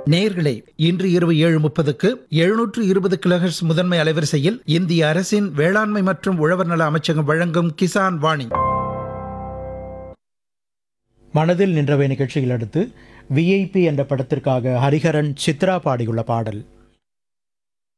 நேயர்களே, இன்று இரவு 7:30க்கு 720 கிலோஹெர்ட்ஸ் முதன்மை அலைவரிசையில் இந்திய அரசின் வேளாண்மை மற்றும் உழவர் நல அமைச்சகம் வழங்கும் கிசான் வாணி. மனதில் நின்றவை நிகழ்ச்சியில் அடுத்து விஐபி என்ற படத்திற்காக ஹரிஹரன் சித்ரா பாடியுள்ள பாடல்.